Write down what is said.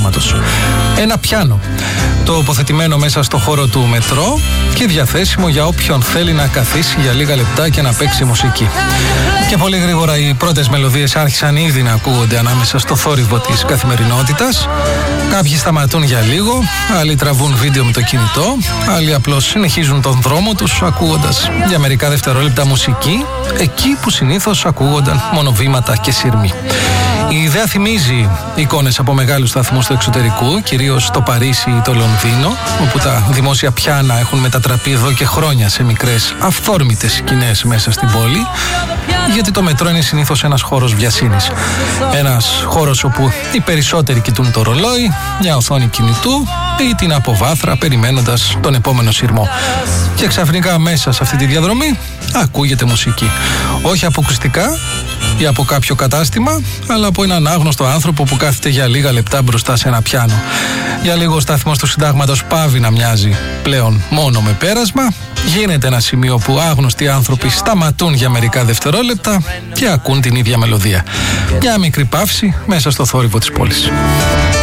Συντάγματος. Ένα πιάνο, τοποθετημένο μέσα στο χώρο του μετρό και διαθέσιμο για όποιον θέλει να καθίσει για λίγα λεπτά και να παίξει μουσική. Και πολύ γρήγορα οι πρώτες μελωδίες άρχισαν ήδη να ακούγονται ανάμεσα στο θόρυβο της καθημερινότητας. Κάποιοι σταματούν για λίγο, άλλοι τραβούν βίντεο με το κινητό, άλλοι απλώς συνεχίζουν τον δρόμο τους ακούγοντας για μερικά δευτερόλεπτα μουσική, εκεί που συνήθως ακούγονταν μόνο βήματα και σύρμοι. Η ιδέα θυμίζει εικόνες από μεγάλους σταθμούς του εξωτερικού, κυρίως το Παρίσι ή το Λονδίνο, όπου τα δημόσια πιάνα έχουν μετατραπεί εδώ και χρόνια σε μικρές αυθόρμητες σκηνές μέσα στην πόλη, γιατί το μετρό είναι συνήθως ένας χώρος βιασύνης. Ένας χώρος όπου οι περισσότεροι κοιτούν το ρολόι, μια οθόνη κινητού ή την αποβάθρα περιμένοντας τον επόμενο σειρμό. Και ξαφνικά μέσα σε αυτή τη διαδρομή ακούγεται μουσική. Όχι αποκρουστικά ή από κάποιο κατάστημα, αλλά από έναν άγνωστο άνθρωπο που κάθεται για λίγα λεπτά μπροστά σε ένα πιάνο. Για λίγο ο σταθμός του Συντάγματος πάβει να μοιάζει πλέον μόνο με πέρασμα. Γίνεται ένα σημείο που άγνωστοι άνθρωποι σταματούν για μερικά δευτερόλεπτα και ακούν την ίδια μελωδία. Μια μικρή παύση μέσα στο θόρυβο της πόλης.